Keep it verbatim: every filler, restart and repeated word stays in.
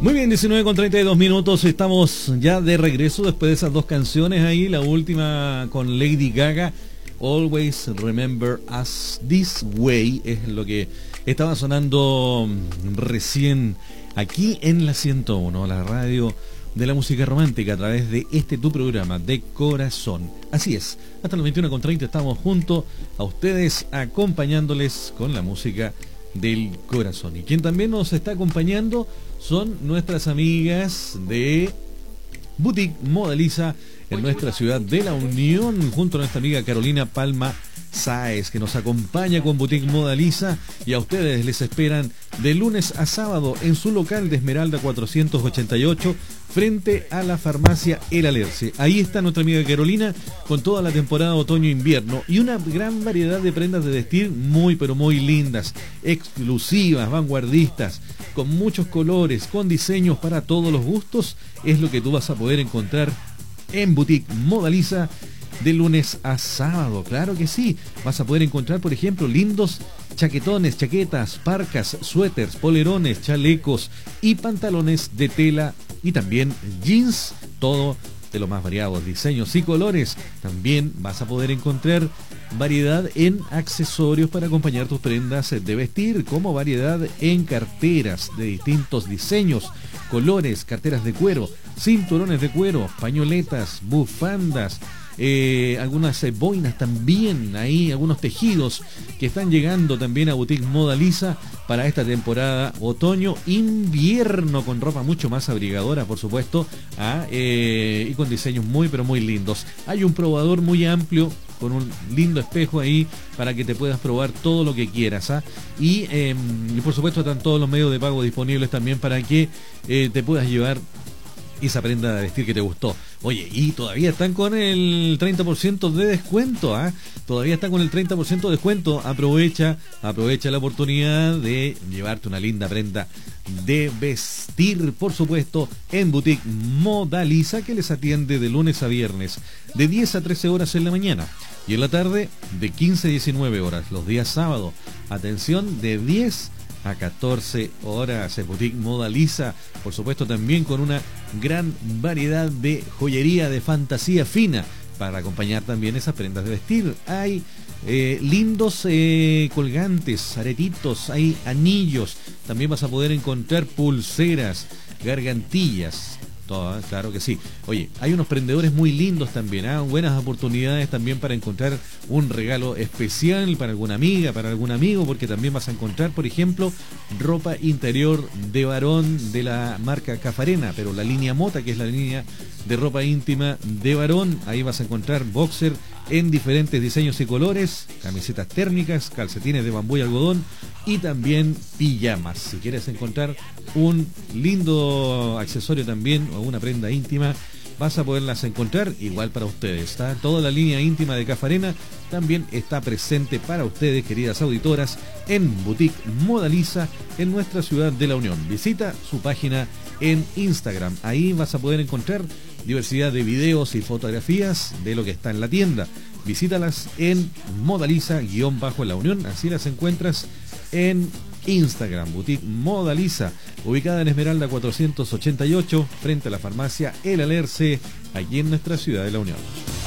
Muy bien, diecinueve con treinta y dos minutos, estamos ya de regreso después de esas dos canciones ahí, la última con Lady Gaga, Always Remember Us This Way, es lo que estaba sonando recién aquí en la ciento uno, la radio de la música romántica, a través de este tu programa de corazón. Así es, hasta las veintiuno con treinta estamos junto a ustedes acompañándoles con la música del corazón. Y quien también nos está acompañando son nuestras amigas de Boutique Modaliza en nuestra ciudad de La Unión, junto a nuestra amiga Carolina Palma Sáez, que nos acompaña con Boutique Modaliza, y a ustedes les esperan de lunes a sábado en su local de Esmeralda cuatrocientos ochenta y ocho, frente a la farmacia El Alerce. Ahí está nuestra amiga Carolina con toda la temporada otoño-invierno y una gran variedad de prendas de vestir muy pero muy lindas, exclusivas, vanguardistas, con muchos colores, con diseños para todos los gustos. Es lo que tú vas a poder encontrar en Boutique Modaliza de lunes a sábado. Claro que sí, vas a poder encontrar, por ejemplo, lindos chaquetones, chaquetas, parcas, suéteres, polerones, chalecos y pantalones de tela, y también jeans, todo de los más variados diseños y colores. También vas a poder encontrar variedad en accesorios para acompañar tus prendas de vestir, como variedad en carteras de distintos diseños, colores, carteras de cuero, cinturones de cuero, pañoletas, bufandas, Eh, algunas eh, boinas también, ahí algunos tejidos que están llegando también a Boutique Modaliza para esta temporada otoño-invierno, con ropa mucho más abrigadora, por supuesto, ah, eh, y con diseños muy pero muy lindos. Hay un probador muy amplio con un lindo espejo ahí para que te puedas probar todo lo que quieras, ¿ah? y, eh, y por supuesto están todos los medios de pago disponibles también para que eh, te puedas llevar esa prenda de vestir que te gustó. Oye, y todavía están con el treinta por ciento de descuento, ¿ah? Todavía están con el treinta por ciento de descuento. Aprovecha, aprovecha la oportunidad de llevarte una linda prenda de vestir, por supuesto, en Boutique Modaliza, que les atiende de lunes a viernes, de diez a trece horas en la mañana, y en la tarde de quince a diecinueve horas. Los días sábado, atención, de diez a catorce horas. Boutique Modaliza, por supuesto, también con una gran variedad de joyería de fantasía fina para acompañar también esas prendas de vestir. Hay eh, lindos eh, colgantes, aretitos, hay anillos, también vas a poder encontrar pulseras, gargantillas, todas, claro que sí. Oye, hay unos prendedores muy lindos también, ¿eh? Buenas oportunidades también para encontrar un regalo especial para alguna amiga, para algún amigo, porque también vas a encontrar, por ejemplo, ropa interior de varón de la marca Cafarena, pero la línea Mota, que es la línea de ropa íntima de varón. Ahí vas a encontrar boxer en diferentes diseños y colores, camisetas térmicas, calcetines de bambú y algodón, y también pijamas. Si quieres encontrar un lindo accesorio también o una prenda íntima, vas a poderlas encontrar igual para ustedes. ¿Está? Toda la línea íntima de Cafarena también está presente para ustedes, queridas auditoras, en Boutique Modaliza en nuestra ciudad de La Unión. Visita su página en Instagram. Ahí vas a poder encontrar diversidad de videos y fotografías de lo que está en la tienda. Visítalas en Modaliza-La Unión, así las encuentras en Instagram. Boutique Modaliza, ubicada en Esmeralda cuatrocientos ochenta y ocho, frente a la farmacia El Alerce, allí en nuestra ciudad de La Unión.